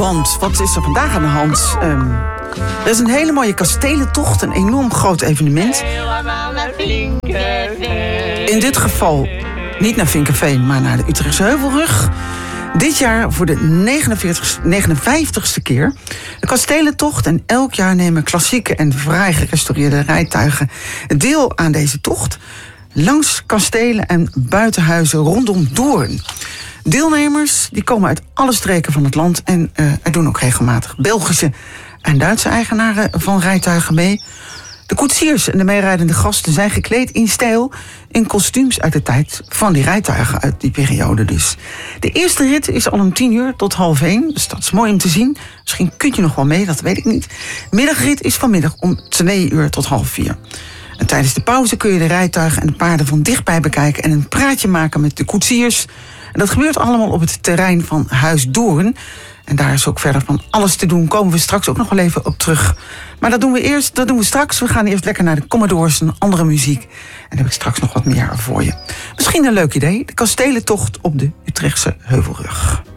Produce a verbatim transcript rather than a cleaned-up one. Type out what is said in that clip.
Want wat is er vandaag aan de hand? Um, er is een hele mooie kastelentocht, een enorm groot evenement. In dit geval niet naar Vinkenveen, maar naar de Utrechtse Heuvelrug. Dit jaar voor de negenenvijftigste keer de kastelentocht. En elk jaar nemen klassieke en vrij gerestaureerde rijtuigen deel aan deze tocht langs kastelen en buitenhuizen rondom Doorn. Deelnemers die komen uit alle streken van het land en uh, er doen ook regelmatig Belgische en Duitse eigenaren van rijtuigen mee. De koetsiers en de meerijdende gasten zijn gekleed in stijl in kostuums uit de tijd van die rijtuigen uit die periode dus. De eerste rit is al om tien uur tot half één, dus dat is mooi om te zien. Misschien kun je nog wel mee, dat weet ik niet. Middagrit is vanmiddag om twee uur tot half vier. En tijdens de pauze kun je de rijtuigen en de paarden van dichtbij bekijken en een praatje maken met de koetsiers. En dat gebeurt allemaal op het terrein van Huis Doorn. En daar is ook verder van alles te doen. Komen we straks ook nog wel even op terug. Maar dat doen we eerst, dat doen we straks. We gaan eerst lekker naar de Commodores en andere muziek. En dan heb ik straks nog wat meer voor je. Misschien een leuk idee. De kastelentocht op de Utrechtse Heuvelrug.